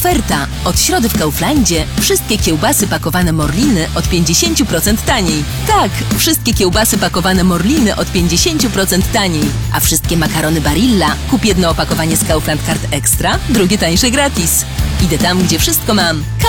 Oferta. Od środy w Kauflandzie wszystkie kiełbasy pakowane Morliny od 50% taniej. Tak, wszystkie kiełbasy pakowane Morliny od 50% taniej. A wszystkie makarony Barilla kup jedno opakowanie z Kaufland Card Extra, drugie tańsze gratis. Idę tam, gdzie wszystko mam.